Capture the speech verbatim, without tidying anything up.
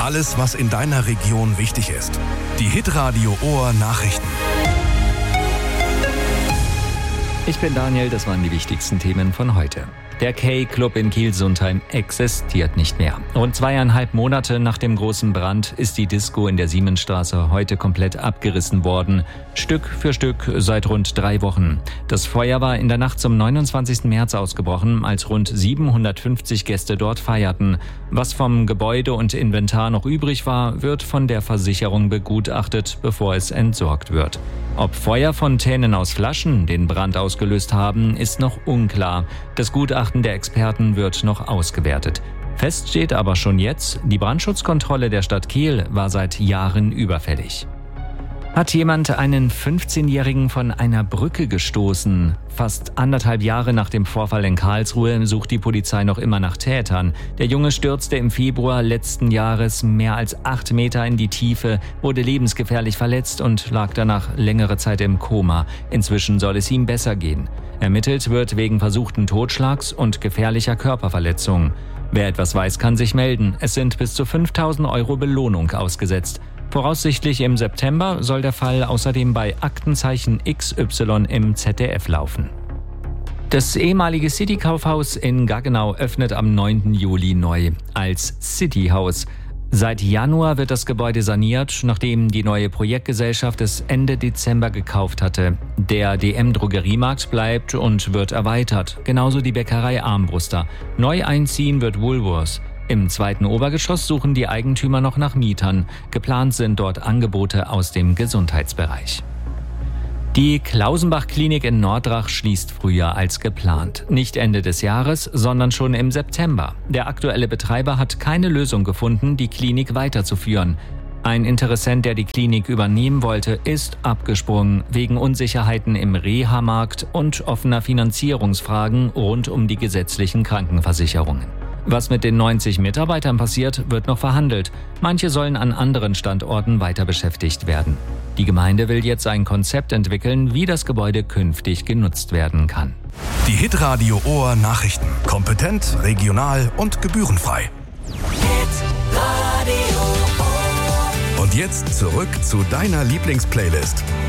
Alles, was in deiner Region wichtig ist. Die Hitradio Ohr Nachrichten. Ich bin Daniel, das waren die wichtigsten Themen von heute. Der K-Club in Kiel-Sundheim existiert nicht mehr. Rund zweieinhalb Monate nach dem großen Brand ist die Disco in der Siemensstraße heute komplett abgerissen worden. Stück für Stück seit rund drei Wochen. Das Feuer war in der Nacht zum neunundzwanzigsten März ausgebrochen, als rund siebenhundertfünfzig Gäste dort feierten. Was vom Gebäude und Inventar noch übrig war, wird von der Versicherung begutachtet, bevor es entsorgt wird. Ob Feuerfontänen aus Flaschen den Brand ausgelöst haben, ist noch unklar. Das Gutachten der Experten wird noch ausgewertet. Fest steht aber schon jetzt, die Brandschutzkontrolle der Stadt Kiel war seit Jahren überfällig. Hat jemand einen fünfzehnjährigen von einer Brücke gestoßen? Fast anderthalb Jahre nach dem Vorfall in Karlsruhe sucht die Polizei noch immer nach Tätern. Der Junge stürzte im Februar letzten Jahres mehr als acht Meter in die Tiefe, wurde lebensgefährlich verletzt und lag danach längere Zeit im Koma. Inzwischen soll es ihm besser gehen. Ermittelt wird wegen versuchten Totschlags und gefährlicher Körperverletzung. Wer etwas weiß, kann sich melden. Es sind bis zu fünftausend Euro Belohnung ausgesetzt. Voraussichtlich im September soll der Fall außerdem bei Aktenzeichen X Y im Z D F laufen. Das ehemalige City-Kaufhaus in Gaggenau öffnet am neunten Juli neu als City-Haus. Seit Januar wird das Gebäude saniert, nachdem die neue Projektgesellschaft es Ende Dezember gekauft hatte. Der D M-Drogeriemarkt bleibt und wird erweitert, genauso die Bäckerei Armbruster. Neu einziehen wird Woolworths. Im zweiten Obergeschoss suchen die Eigentümer noch nach Mietern. Geplant sind dort Angebote aus dem Gesundheitsbereich. Die Klausenbach-Klinik in Nordrach schließt früher als geplant. Nicht Ende des Jahres, sondern schon im September. Der aktuelle Betreiber hat keine Lösung gefunden, die Klinik weiterzuführen. Ein Interessent, der die Klinik übernehmen wollte, ist abgesprungen, wegen Unsicherheiten im Reha-Markt und offener Finanzierungsfragen rund um die gesetzlichen Krankenversicherungen. Was mit den neunzig Mitarbeitern passiert, wird noch verhandelt. Manche sollen an anderen Standorten weiter beschäftigt werden. Die Gemeinde will jetzt ein Konzept entwickeln, wie das Gebäude künftig genutzt werden kann. Die Hitradio Ohr Nachrichten. Kompetent, regional und gebührenfrei. Und jetzt zurück zu deiner Lieblingsplaylist.